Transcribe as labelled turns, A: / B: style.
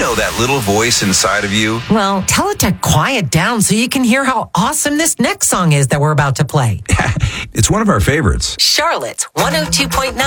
A: know that little voice inside of you?
B: Well, tell it to quiet down so you can hear how awesome this next song is that we're about to play.
A: It's one of our favorites.
B: Charlotte's 102.9